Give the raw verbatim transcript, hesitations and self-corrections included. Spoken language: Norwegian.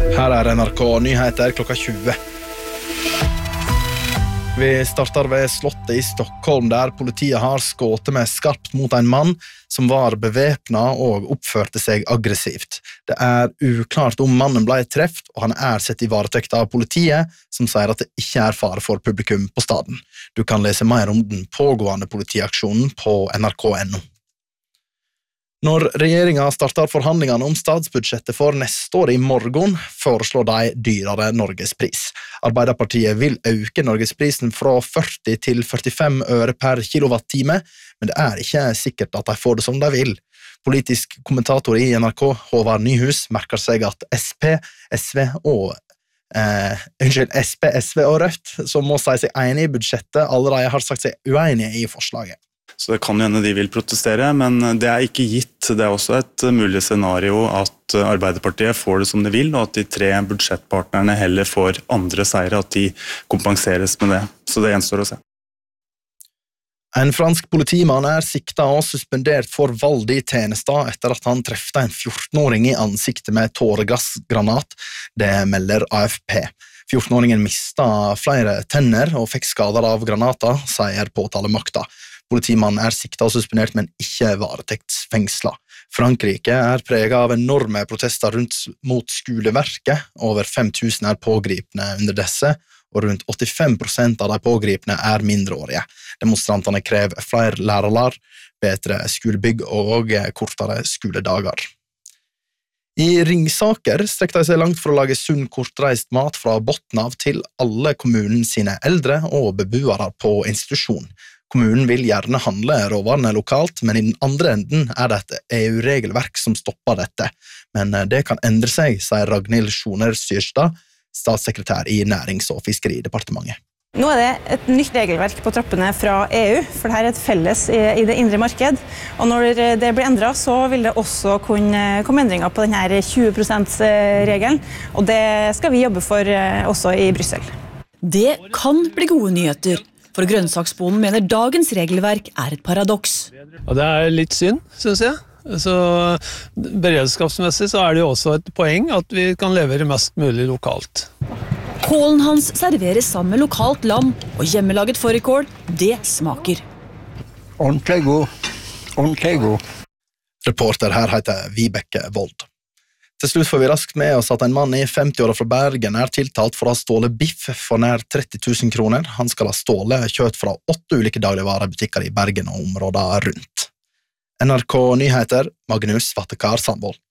Her er N R K Nyheter klokka tjue. Vi starter ved slottet i Stockholm, der politiet har skått med skarpt mot en mann som var bevæpnet og oppførte seg aggressivt. Det er uklart om mannen ble treft, og han er sett i varetekt av politiet, som sier at det ikke er fare for publikum på staden. Du kan lese mer om den pågående politiaksjonen på N R K punktum N O. Når regjeringen starter forhandlingene om statsbudsjettet for neste år i morgen, foreslår de dyrere Norgespris. Arbeiderpartiet vil øke Norgesprisen fra førti til førtifem øre per kilowattime, men det er ikke sikkert at de får det som de vil. Politisk kommentator i N R K, Håvard Nyhus, merker seg at S P, S V og eh, unnskyld, S P, S V og Rødt, som må si seg enige i budsjettet, allerede har sagt seg uenige i forslaget. Så det kan jo hende de vil protestere, men det er ikke gitt. Det er også et mulig scenario at Arbeiderpartiet får det som de vil, og at de tre budsjettpartnerne heller får andre seire, at de kompenseres med det. Så det gjenstår å se. En fransk politimann er siktet og suspendert for vold i tjenester etter at han trefte en fjortenåring i ansiktet med tåregassgranat. Det melder A F P. fjortenåringen mistet flere tenner og fikk skader av granater, sier påtalemakta. Politimannen er siktet og suspendert, men ikke varetektsfengslet. Frankrike er preget av enorme protester rundt mot skoleverket. Over fem tusen er pågripne under disse, og rundt åttifem prosent av de pågripne er mindreårige. Demonstrantene krever flere lærere, bedre skolebygg og kortere skoledager. I Ringsaker strekker de seg langt for å lage sunn kortreist mat fra bunnen av til alle kommunens sine eldre og beboere på institusjon. Kommunen vil gjerne handle råvarene lokalt, men i den andre enden er det et E U-regelverk som stopper dette. Men det kan endre seg, sier Ragnhild Sjoner Syrstad, statssekretær i Nærings- og Fiskeridepartementet. Nå er det et nytt regelverk på trappene fra E U, for dette er et felles i det indre marked. Og når det blir endret, så vil det også kunne komme endringer på denne tjue prosent-regelen, og det skal vi jobbe for også i Brussel. Det kan bli gode nyheter. For grønnsaksbonden mener dagens regelverk er et paradoks. Og det er litt synd, synes jeg. Så beredskapsmessig så er det jo også et poeng at vi kan levere mest mulig lokalt. Kålen hans serveres sammen med lokalt lam, og hjemmelaget fårikål, det smaker. Ordentlig god. Ordentlig god. Reporter her heter Vibeke Vold. Til slutt får vi raskt med oss at en mann i femti-åra fra Bergen er tiltalt for å ha stålet biff for nær tretti tusen kroner. Han skal ha stålet kjøtt fra åtte ulike dagligvarebutikker i Bergen og området rundt. N R K Nyheter, Magnus Vattekar Sandvold.